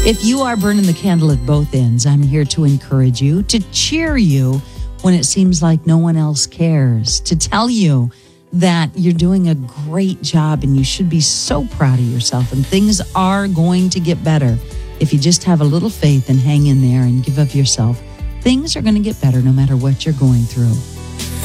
If you are burning the candle at both ends, I'm here to encourage you, to cheer you when it seems like no one else cares, to tell you that you're doing a great job and you should be so proud of yourself, and things are going to get better. If you just have a little faith and hang in there and give of yourself, things are going to get better no matter what you're going through.